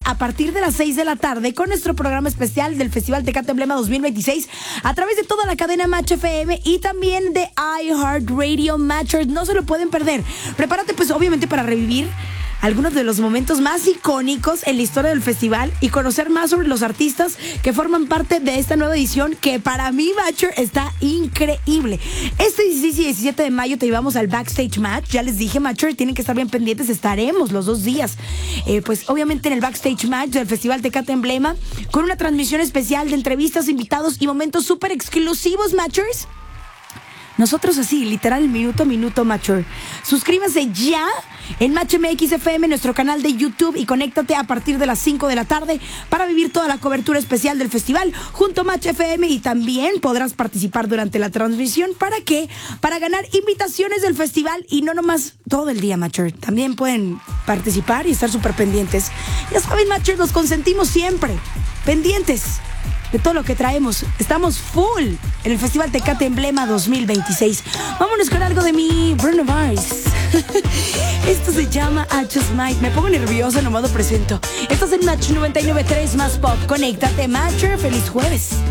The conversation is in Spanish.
a partir de las 6 de la tarde con nuestro programa especial del Festival Tecate Emblema 2026 a través de toda la cadena Match FM y también de iHeartRadio Matchers. No se lo pueden perder. Prepárate pues obviamente para revivir algunos de los momentos más icónicos en la historia del festival y conocer más sobre los artistas que forman parte de esta nueva edición que para mí, Matcher, está increíble. Este 16 y 17 de mayo te llevamos al Backstage Match. Ya les dije, Matcher, tienen que estar bien pendientes. Estaremos los 2 días. Pues obviamente en el Backstage Match del Festival Tecate Emblema con una transmisión especial de entrevistas, invitados y momentos súper exclusivos, Matchers. Nosotros así, literal, minuto a minuto, Matcher. Suscríbanse ya en Match MX FM, nuestro canal de YouTube, y conéctate a partir de las 5 de la tarde para vivir toda la cobertura especial del festival junto a Match FM, y también podrás participar durante la transmisión. ¿Para qué? Para ganar invitaciones del festival y no nomás todo el día, Matcher. También pueden participar y estar súper pendientes. Ya saben, Matcher, los consentimos siempre. Pendientes de todo lo que traemos. Estamos full en el Festival Tecate Emblema 2026. Vámonos con algo de mi Bruno Mars. Esto se llama I Just Might. Me pongo nerviosa, nomás lo presento. Estás en Match 99.3 más pop. Conéctate, Matcher. Feliz jueves.